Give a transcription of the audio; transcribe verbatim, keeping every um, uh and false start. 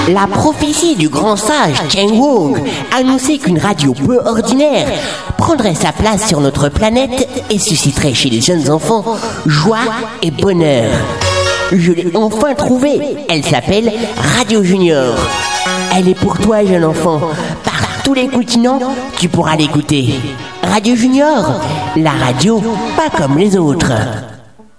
La prophétie du grand sage Chen Wong annonçait qu'une radio peu ordinaire prendrait sa place sur notre planète et susciterait chez les jeunes enfants joie et bonheur. Je l'ai enfin trouvée. Elle s'appelle Radio Junior. Elle est pour toi, jeune enfant. Par tous les continents, tu pourras l'écouter. Radio Junior, la radio pas comme les autres.